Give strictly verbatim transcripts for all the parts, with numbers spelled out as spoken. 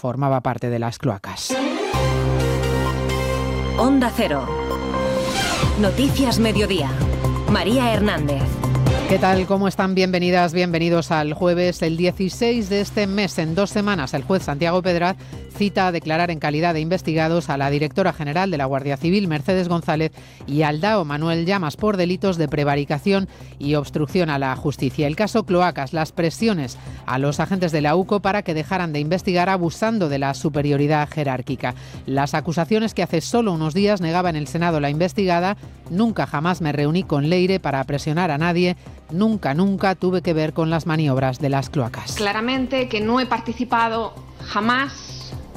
formaba parte de las cloacas. Onda Cero. Noticias Mediodía. María Hernández. ¿Qué tal? ¿Cómo están? Bienvenidas, bienvenidos al jueves, el dieciséis de este mes. En dos semanas, el juez Santiago Pedraz cita a declarar en calidad de investigados a la directora general de la Guardia Civil, Mercedes González, y al D A O, Manuel Llamas, por delitos de prevaricación y obstrucción a la justicia. El caso Cloacas, las presiones a los agentes de la UCO para que dejaran de investigar abusando de la superioridad jerárquica. Las acusaciones que hace solo unos días negaba en el Senado la investigada: nunca jamás me reuní con Leire para presionar a nadie, nunca, nunca tuve que ver con las maniobras de las cloacas. Claramente que no he participado jamás,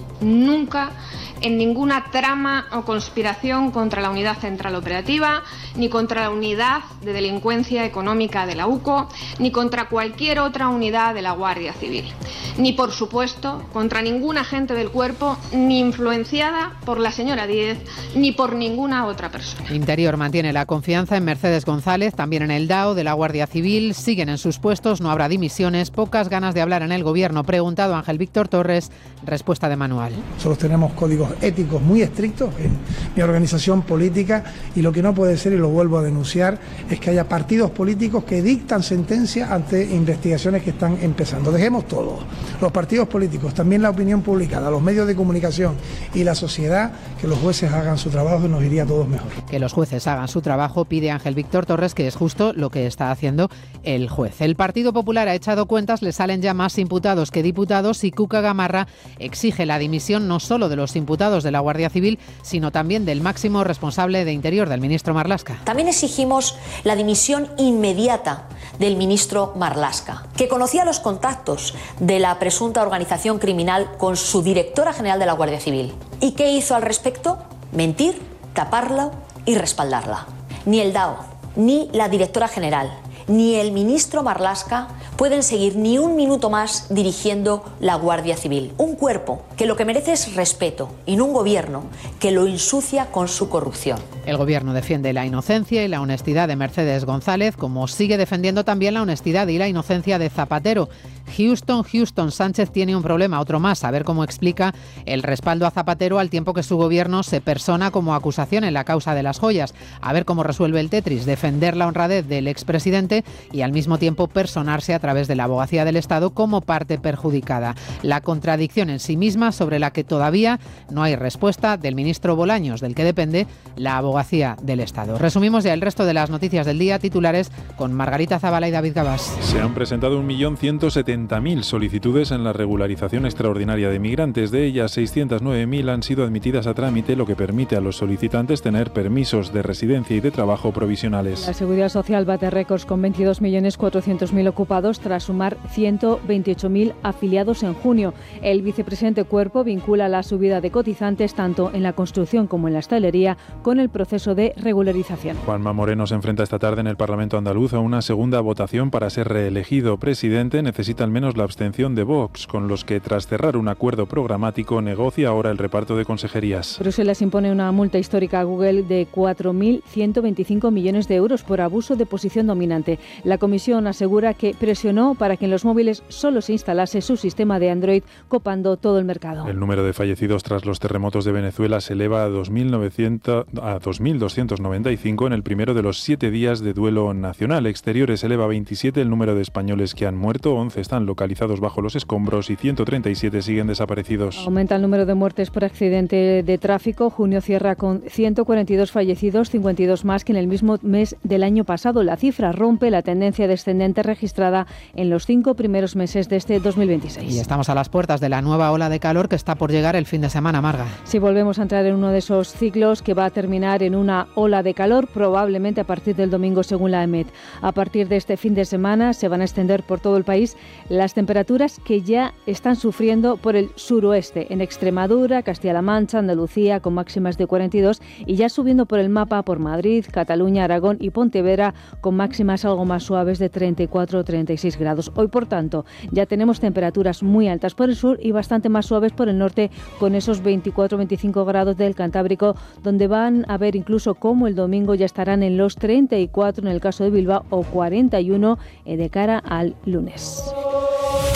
nunca, en ninguna trama o conspiración contra la Unidad Central Operativa, ni contra la Unidad de Delincuencia Económica de la UCO, ni contra cualquier otra unidad de la Guardia Civil. Ni, por supuesto, contra ningún agente del cuerpo, ni influenciada por la señora Díez, ni por ninguna otra persona. Interior mantiene la confianza en Mercedes González, también en el D A O de la Guardia Civil. Siguen en sus puestos, no habrá dimisiones, pocas ganas de hablar en el Gobierno. Preguntado Ángel Víctor Torres, respuesta de manual. Nosotros tenemos códigos éticos muy estrictos en mi organización política, y lo que no puede ser, y lo vuelvo a denunciar, es que haya partidos políticos que dictan sentencia ante investigaciones que están empezando. Dejemos todo, los partidos políticos, también la opinión pública, los medios de comunicación y la sociedad, que los jueces hagan su trabajo y nos iría a todos mejor. Que los jueces hagan su trabajo, pide Ángel Víctor Torres, que es justo lo que está haciendo el juez. El Partido Popular ha echado cuentas, le salen ya más imputados que diputados, y Cuca Gamarra exige la dimisión no solo de los imputados de la Guardia Civil, sino también del máximo responsable de Interior, del ministro Marlaska. También exigimos la dimisión inmediata del ministro Marlaska, que conocía los contactos de la presunta organización criminal con su directora general de la Guardia Civil. ¿Y qué hizo al respecto? Mentir, taparla y respaldarla. Ni el D A O, ni la directora general, ni el ministro Marlaska pueden seguir ni un minuto más dirigiendo la Guardia Civil. Un cuerpo que lo que merece es respeto, y no un gobierno que lo ensucia con su corrupción. El Gobierno defiende la inocencia y la honestidad de Mercedes González, como sigue defendiendo también la honestidad y la inocencia de Zapatero. Houston, Houston, Sánchez tiene un problema, otro más. A ver cómo explica el respaldo a Zapatero al tiempo que su gobierno se persona como acusación en la causa de las joyas. A ver cómo resuelve el Tetris, defender la honradez del expresidente y al mismo tiempo personarse a través de la abogacía del Estado como parte perjudicada. La contradicción en sí misma, sobre la que todavía no hay respuesta del ministro Bolaños, del que depende la abogacía del Estado. Resumimos ya el resto de las noticias del día, titulares con Margarita Zavala y David Gabás. Se han presentado un millón ciento setenta mil solicitudes en la regularización extraordinaria de migrantes. De ellas, seiscientas nueve mil han sido admitidas a trámite, lo que permite a los solicitantes tener permisos de residencia y de trabajo provisionales. La Seguridad Social bate récords con veintidós millones cuatrocientos mil ocupados tras sumar ciento veintiocho mil afiliados en junio. El vicepresidente Cuerpo vincula la subida de cotizantes tanto en la construcción como en la hostelería con el proceso de regularización. Juanma Moreno se enfrenta esta tarde en el Parlamento andaluz a una segunda votación para ser reelegido presidente. Necesita al menos la abstención de Vox, con los que tras cerrar un acuerdo programático negocia ahora el reparto de consejerías. Bruselas impone una multa histórica a Google de cuatro mil ciento veinticinco millones de euros por abuso de posición dominante. La Comisión asegura que presionó para que en los móviles solo se instalase su sistema de Android, copando todo el mercado. El número de fallecidos tras los terremotos de Venezuela se eleva a dos mil novecientos, a dos mil doscientos noventa y cinco en el primero de los siete días de duelo nacional. Exteriores eleva a veintisiete el número de españoles que han muerto, once están localizados bajo los escombros y ciento treinta y siete siguen desaparecidos. Aumenta el número de muertes por accidente de tráfico. Junio cierra con ciento cuarenta y dos fallecidos, cincuenta y dos más que en el mismo mes del año pasado. La cifra rompe la tendencia descendente registrada en los cinco primeros meses de este dos mil veintiséis. Y estamos a las puertas de la nueva ola de calor que está por llegar el fin de semana, Marga. Si volvemos a entrar en uno de esos ciclos que va a terminar en una ola de calor, probablemente a partir del domingo, según la EMET. A partir de este fin de semana se van a extender por todo el país las temperaturas que ya están sufriendo por el suroeste, en Extremadura, Castilla-La Mancha, Andalucía, con máximas de cuarenta y dos, y ya subiendo por el mapa por Madrid, Cataluña, Aragón y Pontevedra, con máximas algo más suaves de treinta y cuatro a treinta y seis grados. Hoy, por tanto, ya tenemos temperaturas muy altas por el sur y bastante más suaves por el norte, con esos veinticuatro a veinticinco grados del Cantábrico, donde van a ver incluso cómo el domingo ya estarán en los treinta y cuatro en el caso de Bilbao o cuarenta y uno de cara al lunes.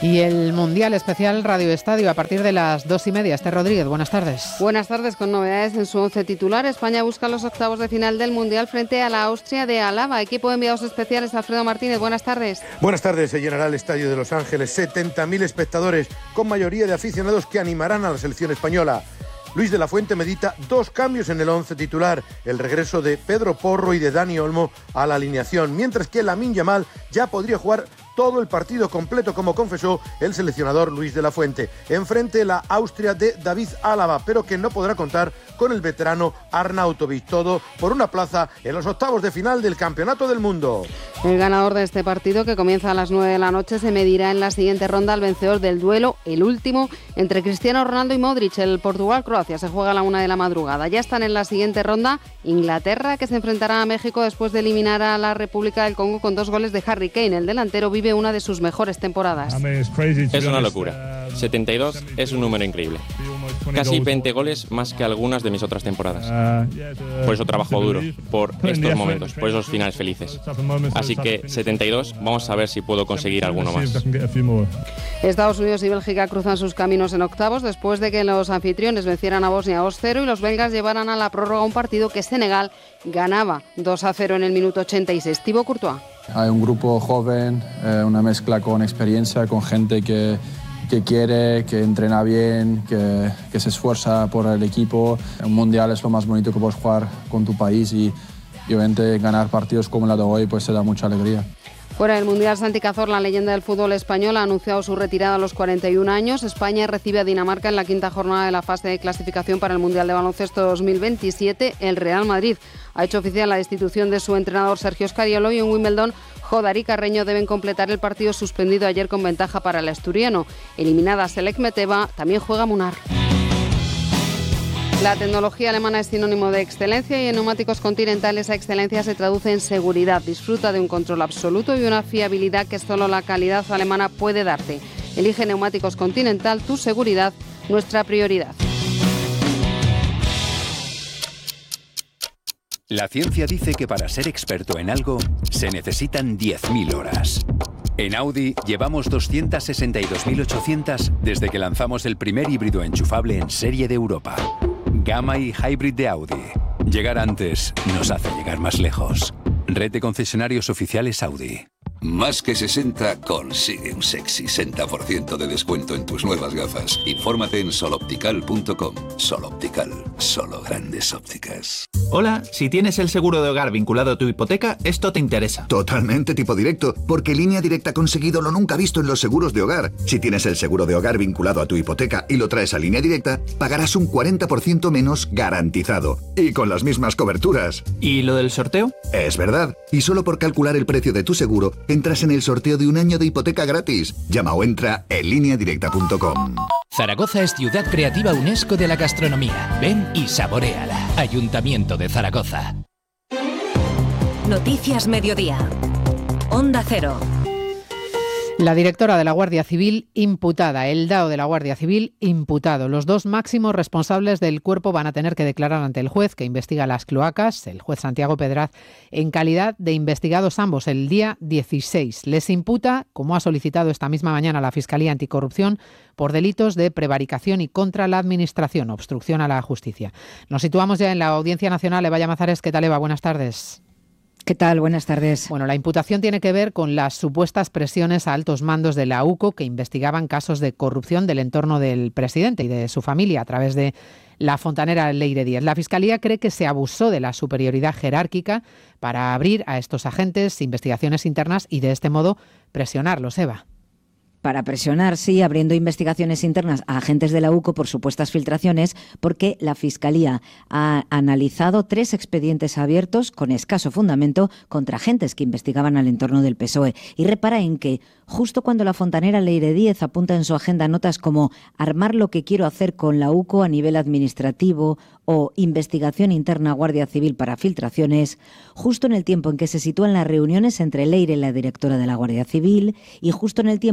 Y el Mundial Especial Radio Estadio a partir de las dos y media. Esther Rodríguez, buenas tardes. Buenas tardes, con novedades en su once titular. España busca los octavos de final del Mundial frente a la Austria de Alaba. Equipo de enviados especiales, Alfredo Martínez, buenas tardes. Buenas tardes, se llenará el Estadio de Los Ángeles. setenta mil espectadores, con mayoría de aficionados que animarán a la selección española. Luis de la Fuente medita dos cambios en el once titular, el regreso de Pedro Porro y de Dani Olmo a la alineación, mientras que Lamine Yamal ya podría jugar todo el partido completo, como confesó el seleccionador Luis de la Fuente. Enfrente la Austria de David Alaba, pero que no podrá contar con el veterano Arnautovic. Todo por una plaza en los octavos de final del Campeonato del Mundo. El ganador de este partido, que comienza a las nueve de la noche, se medirá en la siguiente ronda al vencedor del duelo, el último, entre Cristiano Ronaldo y Modric. El Portugal-Croacia se juega a la una de la madrugada. Ya están en la siguiente ronda Inglaterra, que se enfrentará a México después de eliminar a la República del Congo con dos goles de Harry Kane. El delantero vive una de sus mejores temporadas. Es una locura. setenta y dos es un número increíble. Casi veinte goles más que algunas de mis otras temporadas. Por eso trabajo duro, por estos momentos, por esos finales felices. Así que setenta y dos, vamos a ver si puedo conseguir alguno más. Estados Unidos y Bélgica cruzan sus caminos en octavos después de que los anfitriones vencieran a Bosnia dos cero y los belgas llevaran a la prórroga un partido que Senegal ganaba dos a cero en el minuto ochenta y seis. Thibaut Courtois. Hay un grupo joven, eh, una mezcla con experiencia, con gente que, que quiere, que entrena bien, que, que se esfuerza por el equipo. Un mundial es lo más bonito que puedes jugar con tu país y, y obviamente ganar partidos como el de hoy pues se da mucha alegría. Fuera del Mundial, Santi Cazorla, leyenda del fútbol español, ha anunciado su retirada a los cuarenta y un años. España recibe a Dinamarca en la quinta jornada de la fase de clasificación para el Mundial de Baloncesto dos mil veintisiete. El Real Madrid ha hecho oficial la destitución de su entrenador Sergio Scariolo y en Wimbledon, Jodar y Carreño deben completar el partido suspendido ayer con ventaja para el asturiano. Eliminada Selek Meteva, también juega Munar. La tecnología alemana es sinónimo de excelencia y en Neumáticos Continental esa excelencia se traduce en seguridad. Disfruta de un control absoluto y una fiabilidad que solo la calidad alemana puede darte. Elige Neumáticos Continental, tu seguridad, nuestra prioridad. La ciencia dice que para ser experto en algo se necesitan diez mil horas. En Audi llevamos doscientas sesenta y dos mil ochocientas desde que lanzamos el primer híbrido enchufable en serie de Europa. Gamma y Hybrid de Audi. Llegar antes nos hace llegar más lejos. Red de concesionarios oficiales Audi. Más que sesenta consigue un sexy sesenta por ciento de descuento en tus nuevas gafas. Infórmate en soloptical punto com. Soloptical, solo grandes ópticas. Hola, si tienes el seguro de hogar vinculado a tu hipoteca, esto te interesa. Totalmente tipo directo, porque Línea Directa ha conseguido lo nunca visto en los seguros de hogar. Si tienes el seguro de hogar vinculado a tu hipoteca y lo traes a Línea Directa, pagarás un cuarenta por ciento menos garantizado. Y con las mismas coberturas. ¿Y lo del sorteo? Es verdad. Y solo por calcular el precio de tu seguro, entras en el sorteo de un año de hipoteca gratis. Llama o entra en línea directa punto com. Zaragoza es Ciudad Creativa UNESCO de la Gastronomía. Ven y saboréala. Ayuntamiento de Zaragoza. Noticias Mediodía. Onda Cero. La directora de la Guardia Civil imputada, el D A O de la Guardia Civil imputado. Los dos máximos responsables del cuerpo van a tener que declarar ante el juez que investiga las cloacas, el juez Santiago Pedraz, en calidad de investigados ambos el día dieciséis. Les imputa, como ha solicitado esta misma mañana la Fiscalía Anticorrupción, por delitos de prevaricación y contra la Administración, obstrucción a la justicia. Nos situamos ya en la Audiencia Nacional. Eva Llamazares, ¿qué tal, Eva? Buenas tardes. ¿Qué tal? Buenas tardes. Bueno, la imputación tiene que ver con las supuestas presiones a altos mandos de la U C O que investigaban casos de corrupción del entorno del presidente y de su familia a través de la fontanera Leire Díez. La Fiscalía cree que se abusó de la superioridad jerárquica para abrir a estos agentes investigaciones internas y de este modo presionarlos, Eva. Para presionar, sí, abriendo investigaciones internas a agentes de la U C O por supuestas filtraciones, porque la Fiscalía ha analizado tres expedientes abiertos con escaso fundamento contra agentes que investigaban al entorno del P S O E. Y repara en que, justo cuando la fontanera Leire Díez apunta en su agenda notas como armar lo que quiero hacer con la U C O a nivel administrativo o investigación interna Guardia Civil para filtraciones, justo en el tiempo en que se sitúan las reuniones entre Leire y la directora de la Guardia Civil y justo en el tiempo en que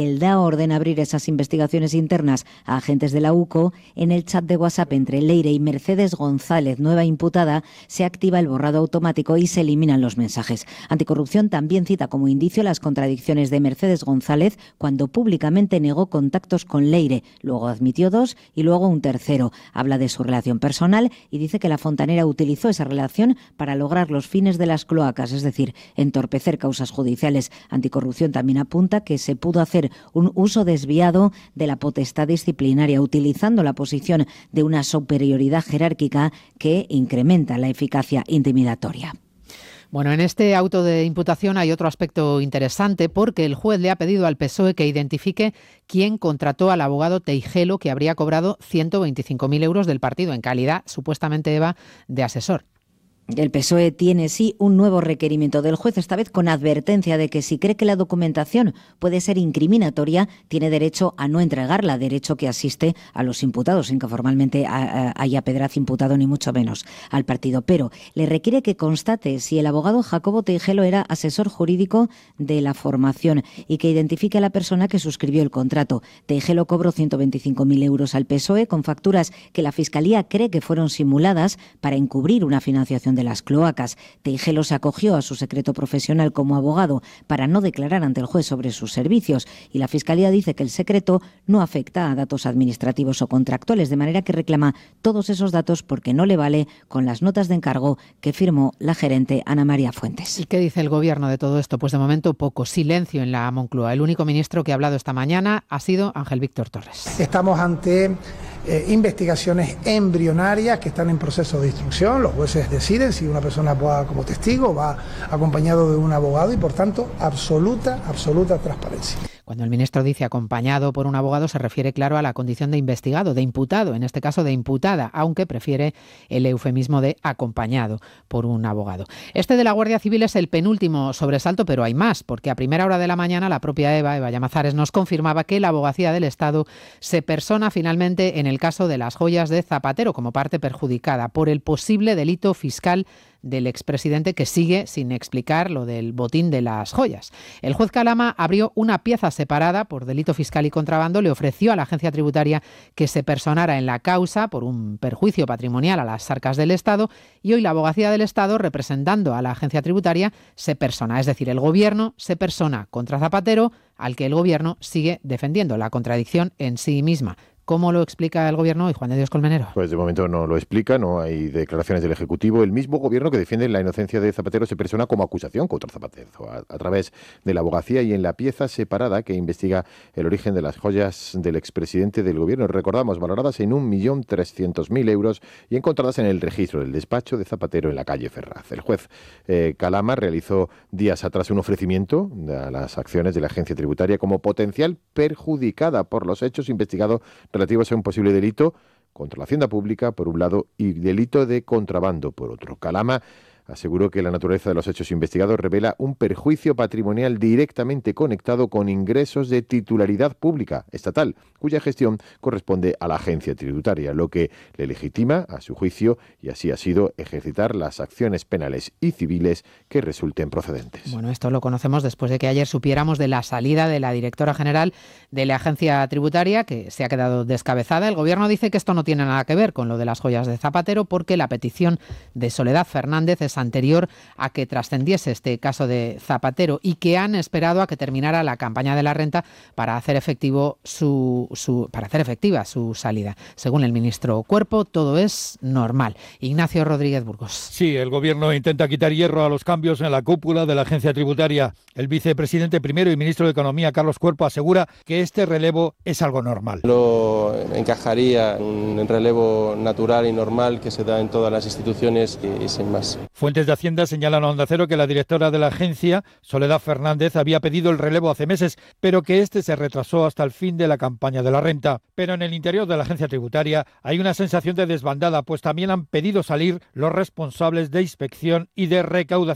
el D A O ordena abrir esas investigaciones internas a agentes de la U C O. En el chat de WhatsApp entre Leire y Mercedes González, nueva imputada, se activa el borrado automático y se eliminan los mensajes. Anticorrupción también cita como indicio las contradicciones de Mercedes González cuando públicamente negó contactos con Leire, luego admitió dos y luego un tercero. Habla de su relación personal y dice que la fontanera utilizó esa relación para lograr los fines de las cloacas, es decir, entorpecer causas judiciales. Anticorrupción también apunta que se pudo hacer un uso desviado de la potestad disciplinaria, utilizando la posición de una superioridad jerárquica que incrementa la eficacia intimidatoria. Bueno, en este auto de imputación hay otro aspecto interesante porque el juez le ha pedido al P S O E que identifique quién contrató al abogado Teijelo, que habría cobrado ciento veinticinco mil euros del partido en calidad, supuestamente, Eva, de asesor. El P S O E tiene, sí, un nuevo requerimiento del juez, esta vez con advertencia de que si cree que la documentación puede ser incriminatoria, tiene derecho a no entregarla, derecho que asiste a los imputados, sin que formalmente haya Pedraz imputado ni mucho menos al partido. Pero le requiere que constate si el abogado Jacobo Teijelo era asesor jurídico de la formación y que identifique a la persona que suscribió el contrato. Teijelo cobró ciento veinticinco mil euros al P S O E con facturas que la Fiscalía cree que fueron simuladas para encubrir una financiación de las cloacas. Teijelo se acogió a su secreto profesional como abogado para no declarar ante el juez sobre sus servicios y la Fiscalía dice que el secreto no afecta a datos administrativos o contractuales, de manera que reclama todos esos datos porque no le vale con las notas de encargo que firmó la gerente Ana María Fuentes. ¿Y qué dice el Gobierno de todo esto? Pues de momento poco, silencio en la Moncloa. El único ministro que ha hablado esta mañana ha sido Ángel Víctor Torres. Estamos ante eh, investigaciones embrionarias que están en proceso de instrucción. Los jueces deciden si una persona va como testigo, va acompañado de un abogado y, por tanto, absoluta, absoluta transparencia. Cuando el ministro dice acompañado por un abogado, se refiere, claro, a la condición de investigado, de imputado, en este caso de imputada, aunque prefiere el eufemismo de acompañado por un abogado. Este de la Guardia Civil es el penúltimo sobresalto, pero hay más, porque a primera hora de la mañana la propia Eva, Eva Llamazares, nos confirmaba que la Abogacía del Estado se persona finalmente en el caso de las joyas de Zapatero como parte perjudicada por el posible delito fiscal del expresidente, que sigue sin explicar lo del botín de las joyas. El juez Calama abrió una pieza separada por delito fiscal y contrabando, le ofreció a la agencia tributaria que se personara en la causa por un perjuicio patrimonial a las arcas del Estado y hoy la Abogacía del Estado, representando a la agencia tributaria, se persona, es decir, el Gobierno se persona contra Zapatero, al que el Gobierno sigue defendiendo, la contradicción en sí misma. ¿Cómo lo explica el Gobierno hoy, Juan de Dios Colmenero? Pues de momento no lo explica, no hay declaraciones del Ejecutivo. El mismo Gobierno que defiende la inocencia de Zapatero se persona como acusación contra Zapatero a, a través de la abogacía y en la pieza separada que investiga el origen de las joyas del expresidente del Gobierno. Recordamos, valoradas en un millón trescientos mil euros y encontradas en el registro del despacho de Zapatero en la calle Ferraz. El juez eh, Calama realizó días atrás un ofrecimiento a las acciones de la agencia tributaria como potencial perjudicada por los hechos investigados relativos a un posible delito contra la hacienda pública, por un lado, y delito de contrabando, por otro. Calama aseguró que la naturaleza de los hechos investigados revela un perjuicio patrimonial directamente conectado con ingresos de titularidad pública estatal, cuya gestión corresponde a la agencia tributaria, lo que le legitima, a su juicio, y así ha sido, ejercitar las acciones penales y civiles que resulten procedentes. Bueno, esto lo conocemos después de que ayer supiéramos de la salida de la directora general de la agencia tributaria, que se ha quedado descabezada. El Gobierno dice que esto no tiene nada que ver con lo de las joyas de Zapatero, porque la petición de Soledad Fernández es anterior a que trascendiese este caso de Zapatero y que han esperado a que terminara la campaña de la renta para hacer efectivo su, su para hacer efectiva su salida. Según el ministro Cuerpo, todo es normal. Ignacio Rodríguez Burgos. Sí, el Gobierno intenta quitar hierro a los cambios en la cúpula de la agencia tributaria. El vicepresidente primero y ministro de Economía, Carlos Cuerpo, asegura que este relevo es algo normal. Lo encajaría en un relevo natural y normal que se da en todas las instituciones y, y sin más. Fuentes de Hacienda señalan a Onda Cero que la directora de la agencia, Soledad Fernández, había pedido el relevo hace meses, pero que este se retrasó hasta el fin de la campaña de la renta. Pero en el interior de la agencia tributaria hay una sensación de desbandada, pues también han pedido salir los responsables de inspección y de recaudación.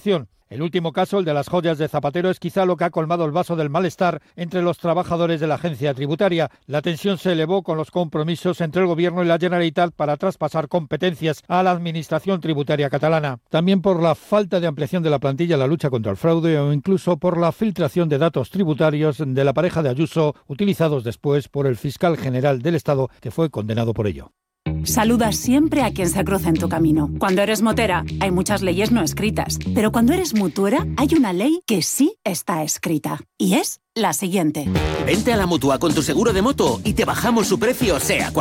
El último caso, el de las joyas de Zapatero, es quizá lo que ha colmado el vaso del malestar entre los trabajadores de la agencia tributaria. La tensión se elevó con los compromisos entre el Gobierno y la Generalitat para traspasar competencias a la Administración tributaria catalana. También por la falta de ampliación de la plantilla en la lucha contra el fraude o incluso por la filtración de datos tributarios de la pareja de Ayuso, utilizados después por el fiscal general del Estado, que fue condenado por ello. Saluda siempre a quien se cruza en tu camino. Cuando eres motera, hay muchas leyes no escritas. Pero cuando eres mutuera, hay una ley que sí está escrita. Y es la siguiente. Vente a la Mutua con tu seguro de moto y te bajamos su precio, sea cual